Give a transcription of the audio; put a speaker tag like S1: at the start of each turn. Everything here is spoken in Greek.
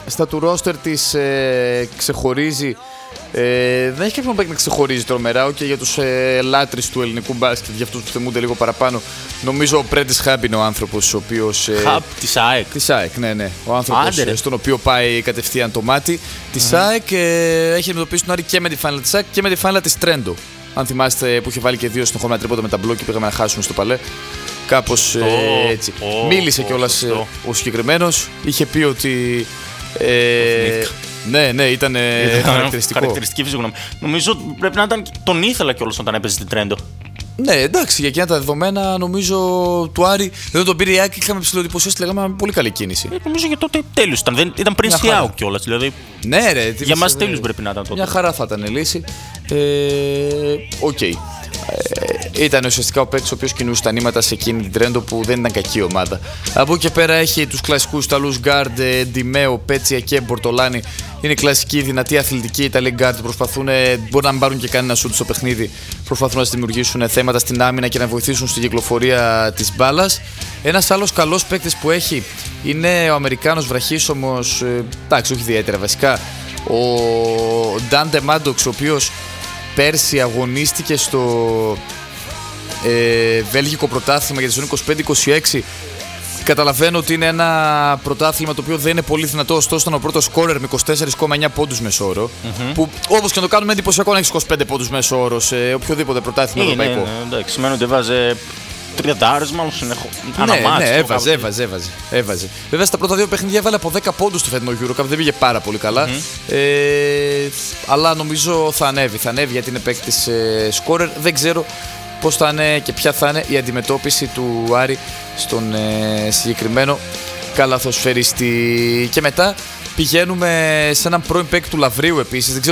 S1: στα του ρόστερ της ξεχωρίζει. Δεν έχει κάποιον παίκτη να ξεχωρίζει τρομερά. Και για τους λάτρεις του ελληνικού μπάσκετ, για αυτούς που θυμούνται λίγο παραπάνω, νομίζω ο Πρέντις Χαμπ είναι ο άνθρωπος ο οποίος.
S2: Χαμπ της ΑΕΚ.
S1: Της ΑΕΚ, ναι. Ο άνθρωπος στον οποίο πάει κατευθείαν το μάτι της ΑΕΚ. Έχει αντιμετωπίσει τον Άρη και με τη φάνελα της ΑΕΚ και με τη φάνελα της Τρέντο. Αν θυμάστε, που είχε βάλει και 2 συνεχόμενα τρίποτα με τα μπλοκ και πήγαμε να χάσουμε στο Παλέ. Κάπως έτσι. Μίλησε κιόλας ο συγκεκριμένος. Είχε πει ότι. Ναι, ήταν χαρακτηριστικό.
S2: Χαρακτηριστική φυσιογνωμία. Νομίζω πρέπει να ήταν. Τον ήθελα κιόλας όταν έπαιζε στην Τρέντο.
S1: Ναι, εντάξει, για εκείνα τα δεδομένα νομίζω του Άρη. Δεν τον πήρε η ΑΕΚ, είχαμε ψηλοεντυπωσιάσει, λέγαμε πολύ καλή κίνηση.
S2: Νομίζω για τότε τέλειος ήταν. Ήταν πριν Σιάου κιόλας. Δηλαδή,
S1: ναι, ρε.
S2: Για μας τέλειος πρέπει να ήταν τότε.
S1: Μια χαρά θα ήταν η λύση. Οκ. Ήταν ουσιαστικά ο παίκτης ο οποίος κινούσε τα νήματα σε εκείνη την Τρέντο που δεν ήταν κακή ομάδα. Από εκεί και πέρα έχει τους κλασικούς Ιταλούς γκάρντ, Ντιμέο, Πέτσια και Μπορτολάνη. Είναι κλασικοί, δυνατοί, αθλητικοί Ιταλοί γκάρντ. Προσπαθούν, μπορεί να μην πάρουν και κανένα σουτ στο παιχνίδι. Προσπαθούν να δημιουργήσουν θέματα στην άμυνα και να βοηθήσουν στην κυκλοφορία της μπάλας. Ένας άλλος καλός παίκτης που έχει είναι ο Αμερικάνος βραχίσωμος, εντάξει, όχι ιδιαίτερα βασικά, ο Ντάντε Μάντοξ, ο οποίος πέρσι αγωνίστηκε στο Βέλγικο πρωτάθλημα για τη σεζόν 25-26. Καταλαβαίνω ότι είναι ένα πρωτάθλημα το οποίο δεν είναι πολύ δυνατό, ωστόσο ήταν ο πρώτος σκόρερ με 24,9 πόντους μεσόωρο. Που όπως και να το κάνουμε εντυπωσιακό να έχεις 25 πόντους μεσόωρο σε οποιοδήποτε πρωτάθλημα ευρωπαϊκό.
S2: Ναι, εντάξει, σημαίνει ότι έβαζε 30 μάλλον συνεχώς.
S1: Ναι, έβαζε. Βέβαια στα πρώτα 2 παιχνίδια έβαλε από 10 πόντους στο φετινό EuroCup, δεν πήγε πάρα πολύ καλά. Αλλά νομίζω θα ανέβει γιατί είναι παίκτης σκόρερ. Δεν ξέρω πώς θα είναι και ποια θα είναι η αντιμετώπιση του Άρη στον συγκεκριμένο καλαθοσφαιριστή. Και μετά πηγαίνουμε σε έναν πρώην παίκτη του Λαβρίου επίσης. Δεν ξέρω